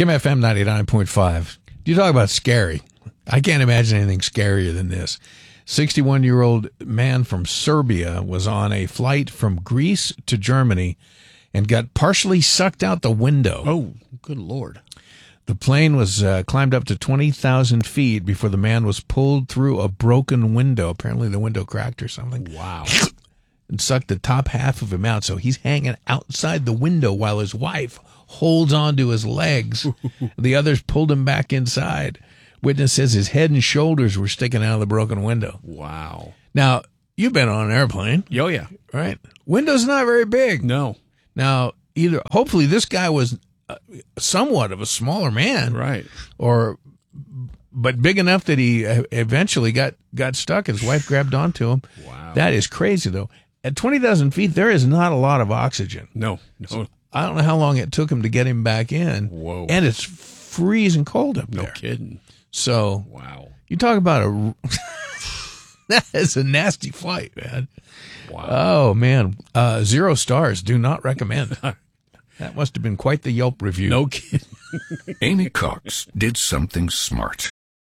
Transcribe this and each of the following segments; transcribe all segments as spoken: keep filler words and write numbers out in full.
Kim F M ninety-nine point five. You talk about scary. I can't imagine anything scarier than this. sixty-one-year-old man from Serbia was on a flight from Greece to Germany and got partially sucked out the window. Oh, good Lord. The plane was uh, climbed up to twenty thousand feet before the man was pulled through a broken window. Apparently the window cracked or something. Wow. And sucked the top half of him out. So he's hanging outside the window while his wife holds on to his legs. The others pulled him back inside. Witness says his head and shoulders were sticking out of the broken window. Wow. Now, you've been on an airplane. Oh, yeah. Right? Window's not very big. No. Now, either hopefully this guy was uh, somewhat of a smaller man. Right. Or, but big enough that he uh, eventually got, got stuck. His wife grabbed onto him. Wow. That is crazy, though. At twenty thousand feet, there is not a lot of oxygen. No. No. So I don't know how long it took him to get him back in. Whoa. And it's freezing cold up No there. kidding. So, wow. You talk about a that is a nasty flight, man. Wow. Oh man, uh, zero stars. Do not recommend. That must have been quite the Yelp review. No kidding. Amy Cox did something smart.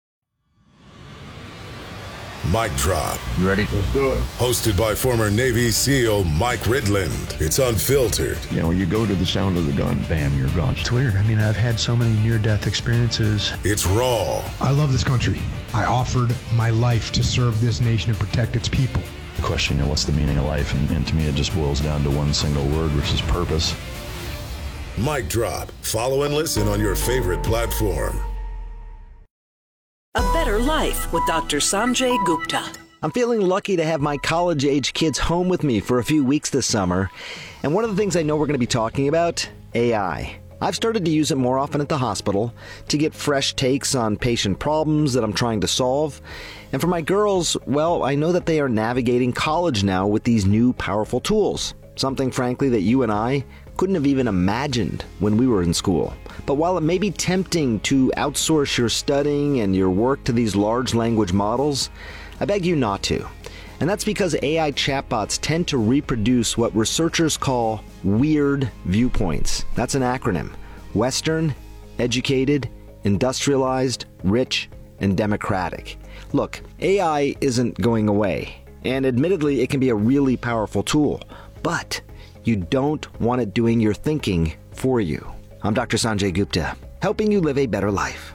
Mic Drop. You ready? Let's do it. Hosted by former Navy SEAL Mike Ridland. It's unfiltered. You know, you go to the sound of the gun, bam, you're gone. It's weird. I mean, I've had so many near-death experiences. It's raw. I love this country. I offered my life to serve this nation and protect its people. The question, you know, what's the meaning of life? And, and to me, it just boils down to one single word, which is purpose. Mic Drop. Follow and listen on your favorite platform. A Better Life with Doctor Sanjay Gupta. I'm feeling lucky to have my college-age kids home with me for a few weeks this summer. And one of the things I know we're going to be talking about, A I. I've started to use it more often at the hospital to get fresh takes on patient problems that I'm trying to solve. And for my girls, well, I know that they are navigating college now with these new powerful tools. Something, frankly, that you and I couldn't have even imagined when we were in school. But while it may be tempting to outsource your studying and your work to these large language models, I beg you not to. And that's because A I chatbots tend to reproduce what researchers call weird viewpoints. That's an acronym. Western, educated, industrialized, rich, and democratic. Look, A I isn't going away. And admittedly, it can be a really powerful tool. But you don't want it doing your thinking for you. I'm Doctor Sanjay Gupta, helping you live a better life.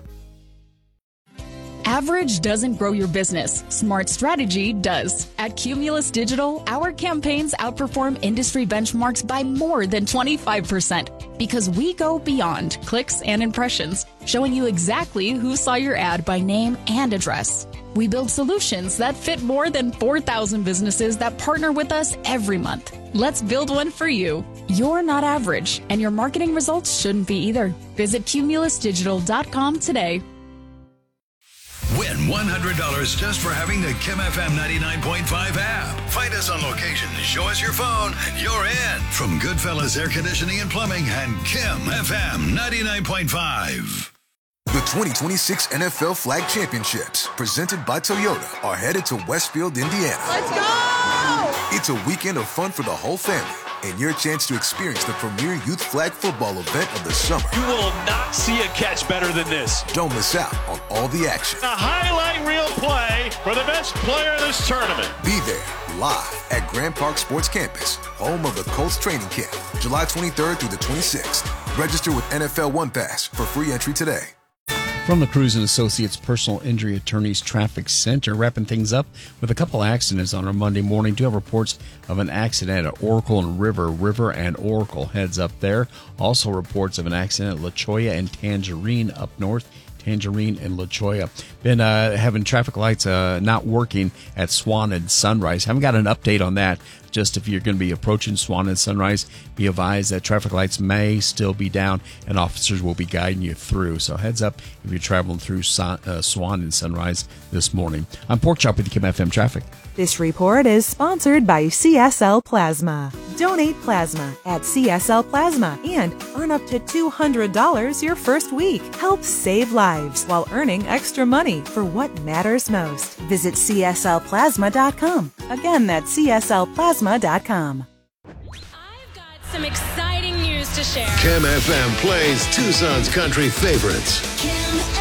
Average doesn't grow your business. Smart strategy does. At Cumulus Digital, our campaigns outperform industry benchmarks by more than twenty-five percent because we go beyond clicks and impressions, showing you exactly who saw your ad by name and address. We build solutions that fit more than four thousand businesses that partner with us every month. Let's build one for you. You're not average, and your marketing results shouldn't be either. Visit cumulus digital dot com today. Win one hundred dollars just for having the Kim F M ninety-nine point five app. Find us on location, show us your phone, and you're in. From Goodfellas Air Conditioning and Plumbing and Kim F M ninety-nine point five. The twenty twenty-six N F L Flag Championships, presented by Toyota, are headed to Westfield, Indiana. Let's go! It's a weekend of fun for the whole family, and your chance to experience the premier youth flag football event of the summer. You will not see a catch better than this. Don't miss out on all the action. A highlight reel play for the best player in this tournament. Be there, live at Grand Park Sports Campus, home of the Colts training camp, July twenty-third through the twenty-sixth. Register with N F L One Pass for free entry today. From the Cruz and Associates Personal Injury Attorneys Traffic Center, wrapping things up with a couple accidents on our Monday morning. Do have reports of an accident at Oracle and River. River and Oracle heads up there. Also reports of an accident at La Cholla and Tangerine up north. Tangerine and La Cholla. Been uh, having traffic lights uh, not working at Swan and Sunrise. Haven't got an update on that. Just if you're going to be approaching Swan and Sunrise, be advised that traffic lights may still be down and officers will be guiding you through. So heads up if you're traveling through Son, uh, Swan and Sunrise this morning. I'm Pork Chop with the Kim F M Traffic. This report is sponsored by C S L Plasma. Donate plasma at C S L Plasma and earn up to two hundred dollars your first week. Help save lives while earning extra money for what matters most. Visit C S L plasma dot com. Again, that's C S L plasma dot com. Some exciting news news to share. Kim F M plays Tucson's country favorites. Kim